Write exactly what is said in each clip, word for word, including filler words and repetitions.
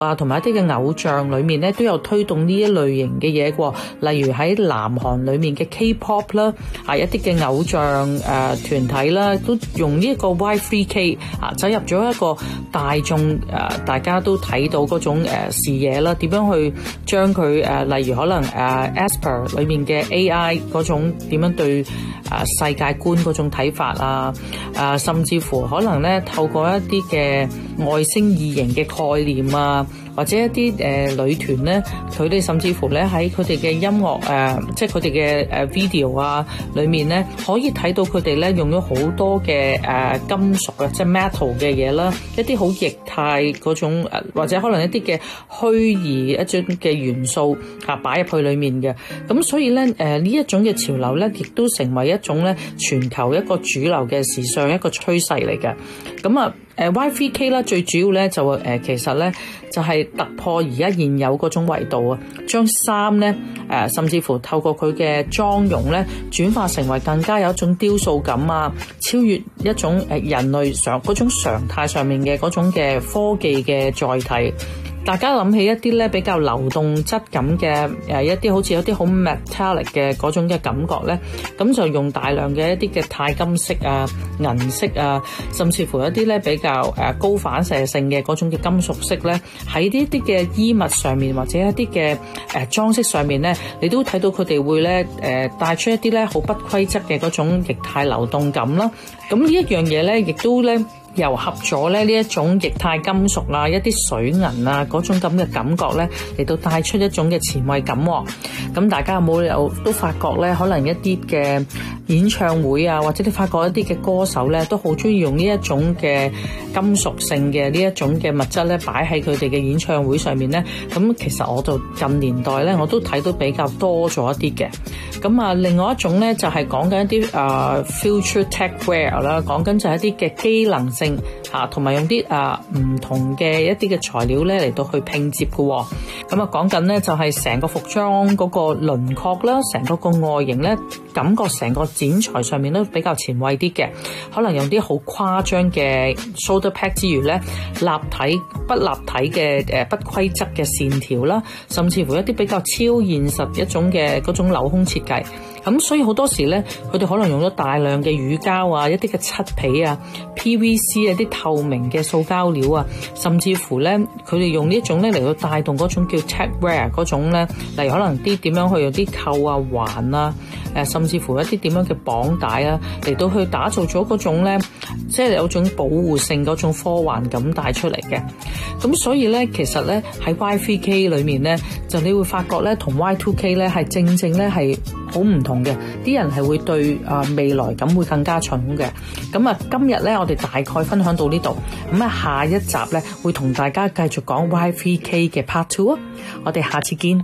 啊，同埋一啲嘅偶像裏面咧，都有推動呢一類型嘅嘢喎。例如喺南韓裏面嘅 K-pop 啦，啊一啲嘅偶像誒、呃、團體啦，都用呢一個 Y 三 K 啊，走入咗一個大眾誒、呃，大家都睇到嗰種誒、呃、視野啦。點樣去將佢誒、呃，例如可能誒、呃、Asper 裏面嘅 A I 嗰種點樣對誒、呃、世界觀嗰種睇法啊，誒、呃、甚至乎可能咧透過一啲嘅外星異形嘅概念啊。或者一啲誒、呃、女團咧，佢哋甚至乎咧喺佢哋嘅音樂誒、呃，即係佢哋嘅誒 video 啊，裏面咧可以睇到佢哋咧用咗好多嘅誒、呃、金屬啊，即係 metal 嘅嘢啦，一啲好液態嗰種誒，或者可能一啲嘅虛擬一種嘅元素啊擺入去裏面嘅。咁所以咧誒呢一種嘅潮流咧，亦都成為一種咧全球一個主流嘅時尚一個趨勢嚟嘅。咁啊〜誒 Y 三 K 啦，最主要咧就誒其實咧就係突破而家現有嗰種維度啊，將衫咧誒甚至乎透過佢嘅妝容咧轉化成為更加有一種雕塑感啊，超越一種誒人類上嗰種常態上面嘅嗰種嘅科技嘅載體。大家諗起一啲咧比較流動質感嘅誒一啲好似有啲好 metallic 嘅嗰種嘅感覺咧，咁就用大量嘅一啲嘅鈦金色啊、銀色啊，甚至乎一啲咧比較誒高反射性嘅嗰種嘅金屬色咧，喺呢啲嘅衣物上面或者一啲嘅誒裝飾上面咧，你都睇到佢哋會咧誒帶出一啲咧好不規則嘅嗰種液態流動感啦。咁呢一樣嘢咧，亦都咧。糅合咗咧呢一種液態金屬啊，一啲水銀啊嗰種咁嘅感覺咧，嚟到帶出一種嘅前衛感。咁大家有冇有都發覺咧？可能一啲嘅演唱會啊，或者你發覺一啲嘅歌手咧，都好中意用呢一種嘅金屬性嘅呢一種嘅物質咧，擺喺佢哋嘅演唱會上面咧。咁其實我就近年代咧，我都睇到比較多咗一啲嘅。咁啊，另外一種咧就係講緊一啲誒、uh, future tech wear 啦，講緊就係一啲嘅機能性嚇，同埋用啲誒唔同嘅一啲嘅材料咧嚟到去拼接嘅。咁啊，講緊咧就係成個服裝嗰個輪廓啦，成個個外形咧，感覺成個剪裁上面都比較前衛啲嘅。可能用啲好誇張嘅 shoulder pad 之餘咧，立體不立體嘅誒不規則嘅線條啦，甚至乎一啲比較超現實一種嘅嗰種鏤空設計。咁所以好多時咧，佢哋可能用咗大量嘅乳膠啊，一啲嘅漆皮啊、P V C 啊、啲透明嘅塑膠料啊，甚至乎咧，佢哋用呢一種咧嚟到帶動嗰種叫 tech wear 嗰種咧，例如可能啲點樣去用啲扣啊、環啊，誒，甚至乎一啲點樣嘅綁帶啊，嚟到去打造咗嗰種咧，即係有種保護性嗰種科幻感帶出嚟嘅。咁所以咧，其實咧喺 Y 三 K 裏面咧，就你會發覺咧，同 Y 二 K 咧係正正咧係好唔同嘅，啲人係會對啊未來感會更加重嘅。咁啊，今日咧我哋大概分享到呢度，咁啊下一集咧會同大家繼續講 Y 三 K 嘅 Part Two 啊，我哋下次見。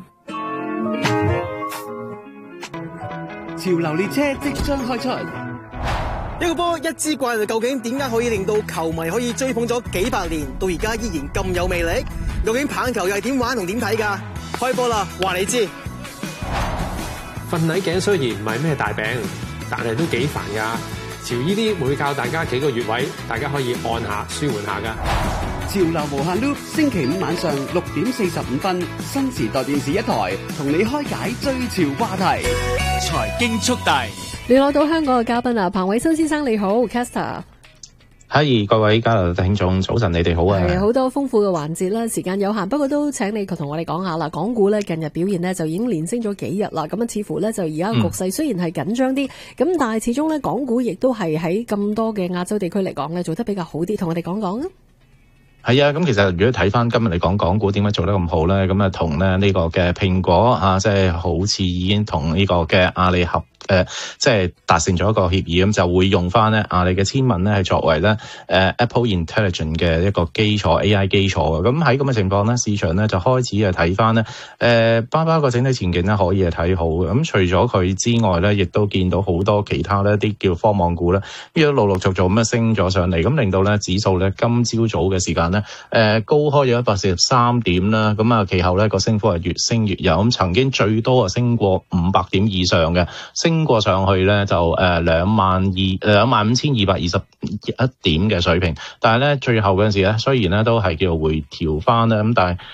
潮流列車即將開出， 一個波一支怪，究竟點解可以令到球迷可以追捧咗幾百年，到而家依然咁有魅力？究竟棒球又係點玩同點睇㗎？開波啦，話你知。 瞓捩頸雖然唔係咩大病，但係都幾煩㗎。潮依啲會教大家幾個穴位，大家可以按下舒緩下㗎。 潮流無限 loop， 星期五晚上六點四十五分，新時代電視一台同你開解追潮話題。 財經速遞， 聯絡到香港嘅嘉賓啊，彭偉新先生你好 ，Caster。 係各位交流聽眾，早晨，你哋好啊！ 係好多豐富嘅環節啦，時間有限，不過都請你同我哋講下啦。港股咧近日表現呢就已經連升咗幾日啦，咁啊似乎咧就而家局勢雖然係緊張啲，咁、嗯、但係始終咧港股亦都係喺咁多嘅亞洲地區嚟講咧做得比較好啲，同我哋講講啊。 係啊，咁其實如果睇翻今日嚟講，港股點解做得咁好咧？咁啊同咧呢個嘅蘋果啊，即係好似已經同呢個嘅阿里合誒，即係達成咗一個協議，咁就會用翻咧阿里嘅簽文咧，係作為咧誒 Apple Intelligence 嘅一個基礎 A I 基礎嘅。咁喺咁嘅情況咧，市場咧就開始係睇翻咧誒巴巴個整體前景咧可以係睇好嘅。咁除咗佢之外咧，亦都見到好多其他咧啲叫科網股咧，亦都陸陸續續咁樣升咗上嚟，咁令到咧指數咧今朝早嘅時間咧誒高開咗一百四十三點啦。咁啊其後咧個升幅係越升越有，咁曾經最多啊升過五百點以上嘅，升過上去咧就誒兩萬二兩萬五千二百二十一點嘅水平，但係咧最後嗰陣時咧雖然咧都係叫回調翻啦，咁但係